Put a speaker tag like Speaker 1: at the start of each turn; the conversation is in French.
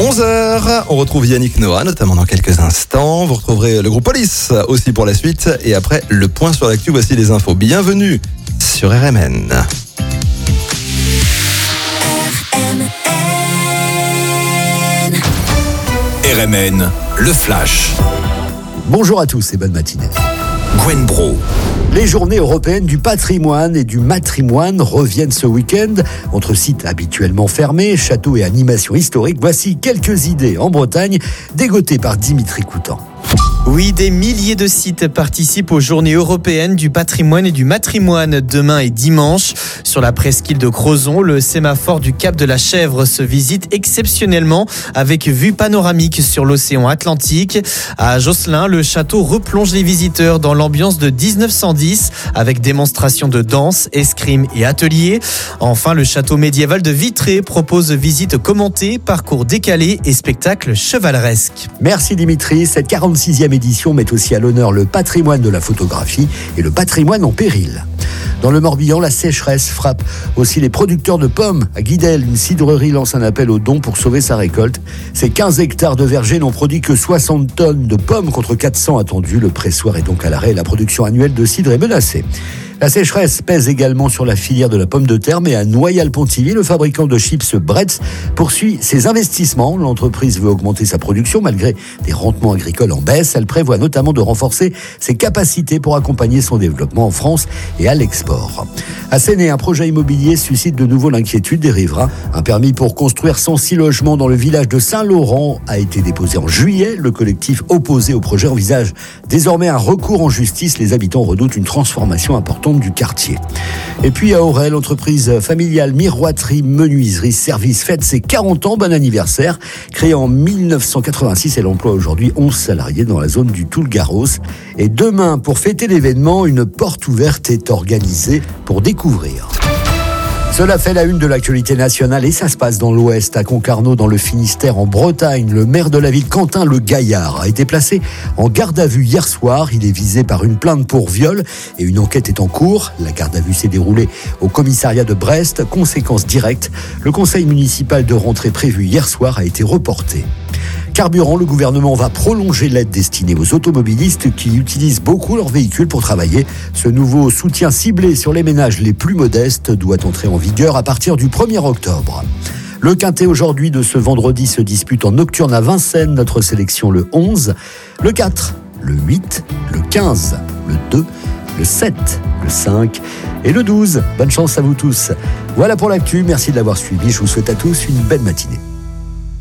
Speaker 1: 11h, on retrouve Yannick Noah, notamment dans quelques instants. Vous retrouverez le groupe Police aussi pour la suite. Et après, le point sur l'actu, voici les infos. Bienvenue sur RMN.
Speaker 2: RMN, le Flash.
Speaker 3: Bonjour à tous et bonne matinée.
Speaker 2: Gwen Bro.
Speaker 3: Les journées européennes du patrimoine et du matrimoine reviennent ce week-end. Entre sites habituellement fermés, châteaux et animations historiques, voici quelques idées en Bretagne, dégotées par Dimitri Coutan.
Speaker 4: Oui, des milliers de sites participent aux Journées européennes du patrimoine et du matrimoine demain et dimanche. Sur la presqu'île de Crozon, le sémaphore du Cap de la Chèvre se visite exceptionnellement avec vue panoramique sur l'océan Atlantique. À Josselin, le château replonge les visiteurs dans l'ambiance de 1910 avec démonstration de danse, escrime et ateliers. Enfin, le château médiéval de Vitré propose visites commentées, parcours décalés et spectacles chevaleresques.
Speaker 3: Merci Dimitri. Cette 46e édition met aussi à l'honneur le patrimoine de la photographie et le patrimoine en péril. Dans le Morbihan, la sécheresse frappe aussi les producteurs de pommes. À Guidel, une cidrerie lance un appel aux dons pour sauver sa récolte. Ces 15 hectares de vergers n'ont produit que 60 tonnes de pommes contre 400 attendues. Le pressoir est donc à l'arrêt et la production annuelle de cidre est menacée. La sécheresse pèse également sur la filière de la pomme de terre, mais à Noyal-Pontivy, le fabricant de chips Bretz poursuit ses investissements. L'entreprise veut augmenter sa production malgré des rendements agricoles en baisse. Elle prévoit notamment de renforcer ses capacités pour accompagner son développement en France et à l'export. À Séné, un projet immobilier suscite de nouveau l'inquiétude des riverains. Un permis pour construire 106 logements dans le village de Saint-Laurent a été déposé en juillet. Le collectif opposé au projet envisage désormais un recours en justice. Les habitants redoutent une transformation importante du quartier. Et puis à Auray, l'entreprise familiale Miroiterie Menuiserie Service fête ses 40 ans. Bon anniversaire. Créée en 1986, elle emploie aujourd'hui 11 salariés dans la zone du Toul-Garros. Et demain, pour fêter l'événement, une porte ouverte est organisée pour découvrir. Cela fait la une de l'actualité nationale et ça se passe dans l'Ouest, à Concarneau, dans le Finistère, en Bretagne. Le maire de la ville, Quentin Le Gaillard, a été placé en garde à vue hier soir. Il est visé par une plainte pour viol et une enquête est en cours. La garde à vue s'est déroulée au commissariat de Brest. Conséquence directe, le conseil municipal de rentrée prévu hier soir a été reporté. Carburant, le gouvernement va prolonger l'aide destinée aux automobilistes qui utilisent beaucoup leur véhicule pour travailler. Ce nouveau soutien ciblé sur les ménages les plus modestes doit entrer en vigueur à partir du 1er octobre. Le quintet aujourd'hui de ce vendredi se dispute en nocturne à Vincennes. Notre sélection le 11, le 4, le 8, le 15, le 2, le 7, le 5 et le 12. Bonne chance à vous tous. Voilà pour l'actu, merci de l'avoir suivi. Je vous souhaite à tous une belle matinée.